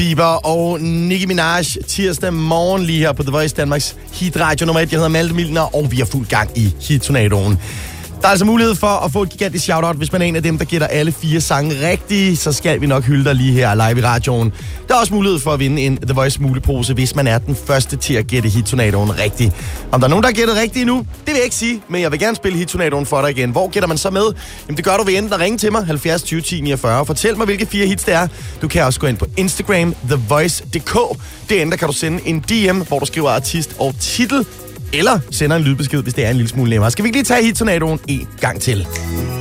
Bieber og Nicki Minaj tirsdag morgen lige her på The Voice Danmarks Hit Radio nummer 1. Jeg hedder Malte Milner, og vi har fuld gang i Hit-tornadoen. Der er altså mulighed for at få et gigantisk shoutout, hvis man er en af dem, der gætter alle 4 sange rigtigt, så skal vi nok hylde dig lige her live i radioen. Der er også mulighed for at vinde en The Voice mulepose, hvis man er den første til at gætte Hit-tornadoen rigtigt. Om der er nogen, der har gættet rigtigt nu, det vil jeg ikke sige, men jeg vil gerne spille Hit-tornadoen for dig igen. Hvor gætter man så med? Jamen det gør du ved enten at ringe til mig, 70 20 10 49. Fortæl mig, hvilke 4 hits det er. Du kan også gå ind på Instagram, thevoice.dk. Derinde kan du sende en DM, hvor du skriver artist og titel, eller sender en lydbesked, hvis det er en lille smule nemmere. Skal vi ikke lige tage Hit-tornadoen en gang til?